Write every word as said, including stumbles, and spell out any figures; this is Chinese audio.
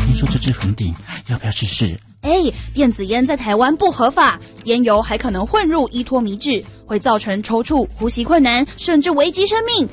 听说这支红顶，要不要试试？ 哎，电子烟在台湾不合法，烟油还可能混入依托醚质，会造成抽搐、呼吸困难，甚至危及生命。